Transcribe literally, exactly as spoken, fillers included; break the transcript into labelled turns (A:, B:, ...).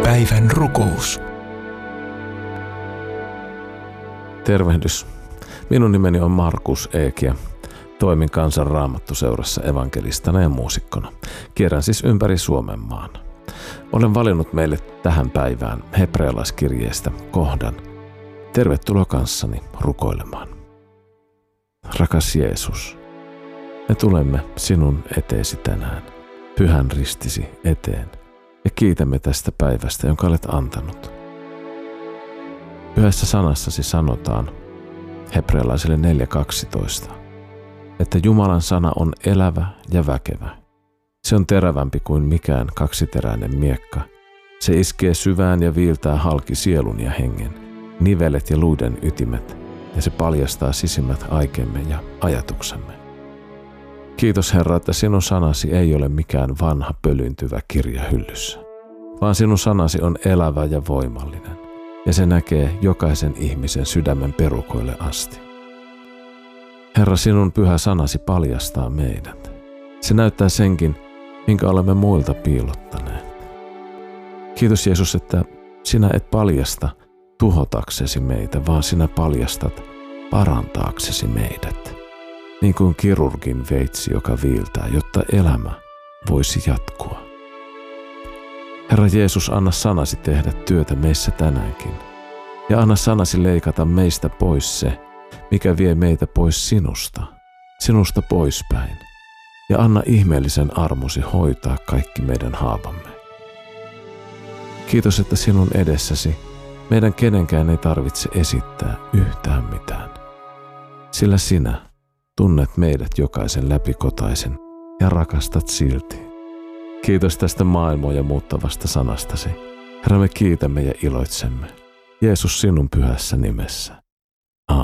A: Päivän rukous.
B: Tervehdys. Minun nimeni on Markus Eek ja toimin Kansan Raamattuseurassa evankelistana ja muusikkona. Kierrän siis ympäri Suomenmaan. Olen valinnut meille tähän päivään hebrealaiskirjeestä kohdan. Tervetuloa kanssani rukoilemaan. Rakas Jeesus, me tulemme sinun eteesi tänään, pyhän ristisi eteen, ja kiitämme tästä päivästä, jonka olet antanut. Pyhässä sanassasi sanotaan hebrealaisille neljä kaksitoista, että Jumalan sana on elävä ja väkevä. Se on terävämpi kuin mikään kaksiteräinen miekka. Se iskee syvään ja viiltää halki sielun ja hengen, nivelet ja luiden ytimet, ja se paljastaa sisimmät aikeemme ja ajatuksemme. Kiitos Herra, että sinun sanasi ei ole mikään vanha pölyyntyvä kirja hyllyssä, vaan sinun sanasi on elävä ja voimallinen, ja se näkee jokaisen ihmisen sydämen perukoille asti. Herra, sinun pyhä sanasi paljastaa meidät. Se näyttää senkin, minkä olemme muilta piilottaneet. Kiitos Jeesus, että sinä et paljasta tuhotaksesi meitä, vaan sinä paljastat parantaaksesi meidät. Niin kuin kirurgin veitsi, joka viiltää, jotta elämä voisi jatkua. Herra Jeesus, anna sanasi tehdä työtä meissä tänäänkin. Ja anna sanasi leikata meistä pois se, mikä vie meitä pois sinusta, sinusta poispäin. Ja anna ihmeellisen armosi hoitaa kaikki meidän haavamme. Kiitos, että sinun edessäsi meidän kenenkään ei tarvitse esittää yhtään mitään. Sillä sinä tunnet meidät jokaisen läpikotaisen ja rakastat silti. Kiitos tästä maailmoja muuttavasta sanastasi. Herra, me kiitämme ja iloitsemme. Jeesus, sinun pyhässä nimessä.